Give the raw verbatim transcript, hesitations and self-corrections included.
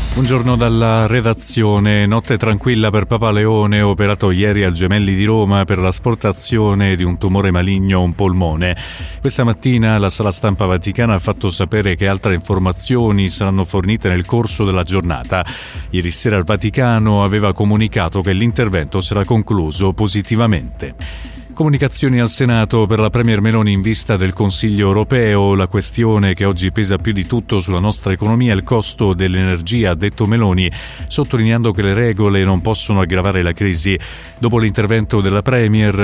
Buongiorno dalla redazione. Notte tranquilla per Papa Leone, operato ieri al Gemelli di Roma per l'asportazione di un tumore maligno a un polmone. Questa mattina la Sala Stampa Vaticana ha fatto sapere che altre informazioni saranno fornite nel corso della giornata. Ieri sera il Vaticano aveva comunicato che l'intervento sarà concluso positivamente. Comunicazioni al Senato per la Premier Meloni in vista del Consiglio europeo. La questione che oggi pesa più di tutto sulla nostra economia è il costo dell'energia, ha detto Meloni, sottolineando che le regole non possono aggravare la crisi. Dopo l'intervento della Premier,